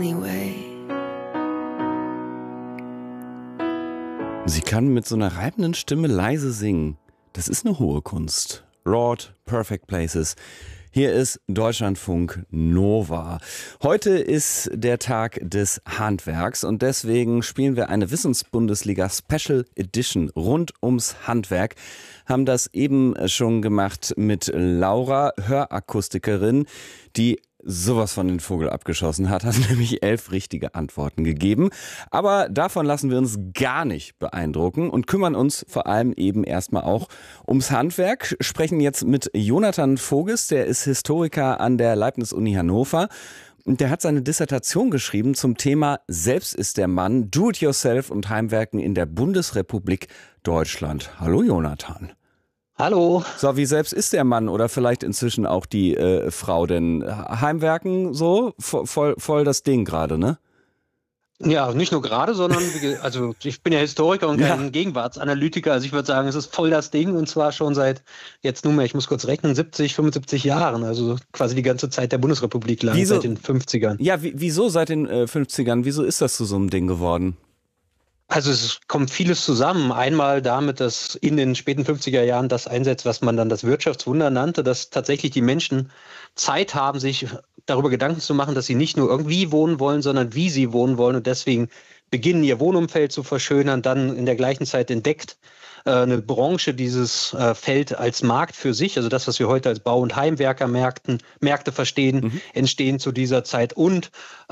anyway. Sie kann mit so einer reibenden Stimme leise singen. Das ist eine hohe Kunst. Lord, Perfect Places. Hier ist Deutschlandfunk Nova. Heute ist der Tag des Handwerks und deswegen spielen wir eine Wissensbundesliga Special Edition rund ums Handwerk. Haben das eben schon gemacht mit Laura, Hörakustikerin, die sowas von den Vogel abgeschossen hat nämlich 11 richtige Antworten gegeben. Aber davon lassen wir uns gar nicht beeindrucken und kümmern uns vor allem eben erstmal auch ums Handwerk. Sprechen jetzt mit Jonathan Voges, der ist Historiker an der Leibniz-Uni Hannover. Und der hat seine Dissertation geschrieben zum Thema Selbst ist der Mann, Do-it-yourself und Heimwerken in der Bundesrepublik Deutschland. Hallo Jonathan. Hallo. So, wie selbst ist der Mann oder vielleicht inzwischen auch die Frau? Denn Heimwerken so, voll das Ding gerade, ne? Ja, nicht nur gerade, sondern also ich bin ja Historiker und kein Gegenwartsanalytiker. Also ich würde sagen, es ist voll das Ding und zwar schon seit jetzt nunmehr, ich muss kurz rechnen, 75 Jahren. Also quasi die ganze Zeit der Bundesrepublik lang, seit den 50ern. Ja, wieso seit den 50ern? Wieso ist das zu so einem Ding geworden? Also es kommt vieles zusammen. Einmal damit, dass in den späten 50er Jahren das einsetzt, was man dann das Wirtschaftswunder nannte, dass tatsächlich die Menschen Zeit haben, sich darüber Gedanken zu machen, dass sie nicht nur irgendwie wohnen wollen, sondern wie sie wohnen wollen und deswegen beginnen, ihr Wohnumfeld zu verschönern. Dann in der gleichen Zeit entdeckt eine Branche dieses Feld als Markt für sich, also das, was wir heute als Bau- und Heimwerkermärkte verstehen, entstehen zu dieser Zeit und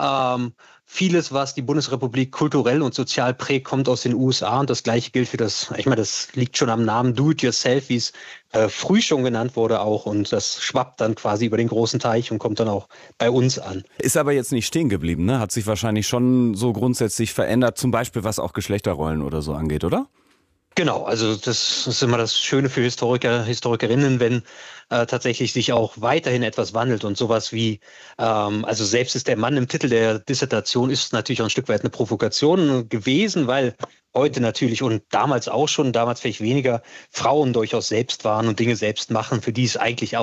vieles, was die Bundesrepublik kulturell und sozial prägt, kommt aus den USA und das Gleiche gilt für das, ich meine, das liegt schon am Namen Do-it-yourself, wie es früh schon genannt wurde auch und das schwappt dann quasi über den großen Teich und kommt dann auch bei uns an. Ist aber jetzt nicht stehen geblieben, ne? Hat sich wahrscheinlich schon so grundsätzlich verändert, zum Beispiel was auch Geschlechterrollen oder so angeht, oder? Genau, also das ist immer das Schöne für Historiker, Historikerinnen, wenn tatsächlich sich auch weiterhin etwas wandelt und sowas wie, also selbst ist der Mann im Titel der Dissertation, ist natürlich auch ein Stück weit eine Provokation gewesen, weil heute natürlich und damals auch schon, damals vielleicht weniger, Frauen durchaus selbst waren und Dinge selbst machen, für die es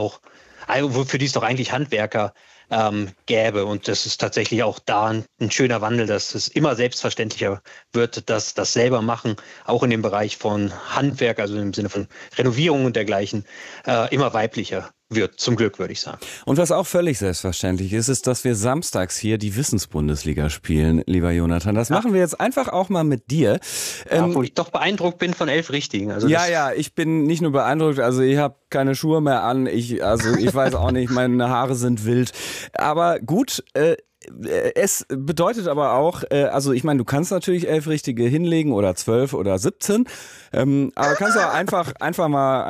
doch eigentlich Handwerker gäbe. Und das ist tatsächlich auch da ein schöner Wandel, dass es immer selbstverständlicher wird, dass das selber machen, auch in dem Bereich von Handwerk, also im Sinne von Renovierung und dergleichen, immer weiblicher wird, zum Glück, würde ich sagen. Und was auch völlig selbstverständlich ist, ist, dass wir samstags hier die Wissensbundesliga spielen, lieber Jonathan. Das machen wir jetzt einfach auch mal mit dir. Obwohl ich doch beeindruckt bin von 11 Richtigen. Also ja, ich bin nicht nur beeindruckt, also ich habe keine Schuhe mehr an, ich weiß auch nicht, meine Haare sind wild. Aber gut, es bedeutet aber auch, also ich meine, du kannst natürlich 11 Richtige hinlegen oder 12 oder 17, aber kannst auch einfach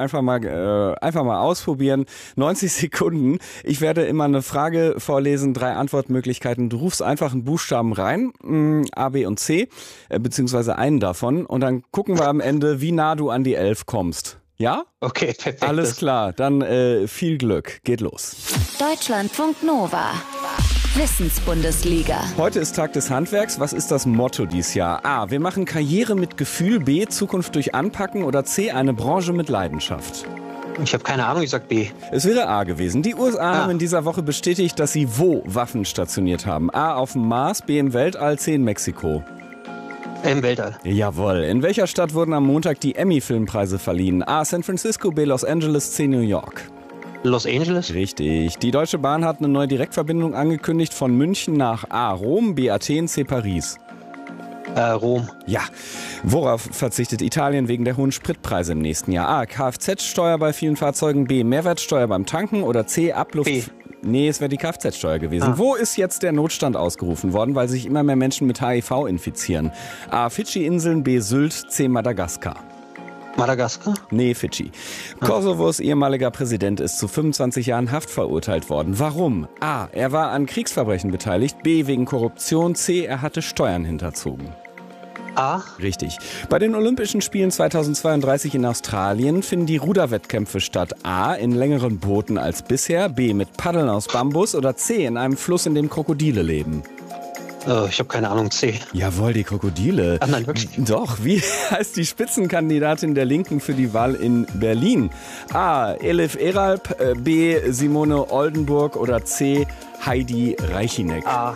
mal ausprobieren. 90 Sekunden. Ich werde immer eine Frage vorlesen, 3 Antwortmöglichkeiten. Du rufst einfach einen Buchstaben rein, A, B und C, beziehungsweise einen davon und dann gucken wir am Ende, wie nah du an die 11 kommst. Ja? Okay, perfekt. Alles klar, dann viel Glück. Geht los. Deutschlandfunk Nova. Wissensbundesliga. Heute ist Tag des Handwerks. Was ist das Motto dieses Jahr? A. Wir machen Karriere mit Gefühl. B. Zukunft durch Anpacken. Oder C. Eine Branche mit Leidenschaft. Ich habe keine Ahnung, ich sag B. Es wäre A gewesen. Die USA haben in dieser Woche bestätigt, dass sie wo Waffen stationiert haben? A. Auf dem Mars, B. im Weltall, C. in Mexiko. Im Weltall. Jawohl. In welcher Stadt wurden am Montag die Emmy-Filmpreise verliehen? A. San Francisco, B. Los Angeles, C. New York. Los Angeles? Richtig. Die Deutsche Bahn hat eine neue Direktverbindung angekündigt von München nach A. Rom, B. Athen, C. Paris. Rom. Ja. Worauf verzichtet Italien wegen der hohen Spritpreise im nächsten Jahr? A. Kfz-Steuer bei vielen Fahrzeugen, B. Mehrwertsteuer beim Tanken oder C. Abluft... B. Nee, es wäre die Kfz-Steuer gewesen. Wo ist jetzt der Notstand ausgerufen worden, weil sich immer mehr Menschen mit HIV infizieren? A. Fidschi-Inseln, B. Sylt, C. Madagaskar. Madagaskar? Nee, Fidschi. Kosovos ehemaliger Präsident ist zu 25 Jahren Haft verurteilt worden. Warum? A. Er war an Kriegsverbrechen beteiligt. B. Wegen Korruption. C. Er hatte Steuern hinterzogen. A. Richtig. Bei den Olympischen Spielen 2032 in Australien finden die Ruderwettkämpfe statt. A. In längeren Booten als bisher. B. Mit Paddeln aus Bambus. Oder C. In einem Fluss, in dem Krokodile leben. Ich habe keine Ahnung, C. Jawohl, die Krokodile. Ach nein, wirklich? Doch, wie heißt die Spitzenkandidatin der Linken für die Wahl in Berlin? A. Elif Eralp, B. Simone Oldenburg oder C. Heidi Reichineck? A.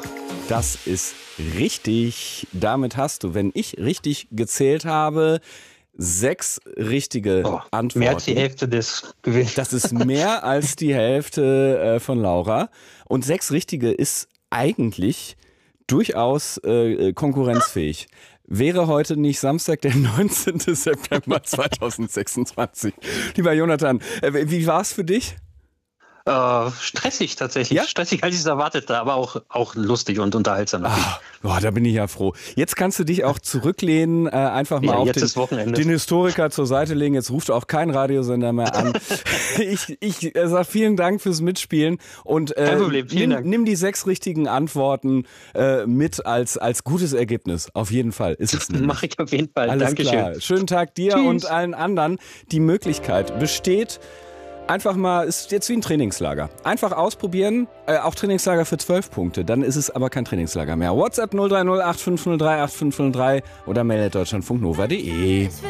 Das ist richtig. Damit hast du, wenn ich richtig gezählt habe, 6 richtige Antworten. Mehr als die Hälfte des Gewinns. Das ist mehr als die Hälfte von Laura. Und 6 richtige ist eigentlich durchaus konkurrenzfähig. Wäre heute nicht Samstag, der 19. September 2026. Lieber Jonathan, wie war es für dich? Stressig tatsächlich. Ja? Stressig, als ich es erwartete, aber auch lustig und unterhaltsam. Da bin ich ja froh. Jetzt kannst du dich auch zurücklehnen, einfach mal auf den Historiker zur Seite legen. Jetzt ruft auch kein Radiosender mehr an. Ich sage vielen Dank fürs Mitspielen und kein Problem, vielen Dank. Nimm die 6 richtigen Antworten mit als gutes Ergebnis. Auf jeden Fall ist es nämlich. Mache ich auf jeden Fall. Alles Dankeschön. klar. Schönen Tag dir und allen anderen. Die Möglichkeit besteht. Einfach mal, ist jetzt wie ein Trainingslager. Einfach ausprobieren, auch Trainingslager für 12 Punkte. Dann ist es aber kein Trainingslager mehr. WhatsApp 030 8503 8503 oder mail@deutschlandfunknova.de.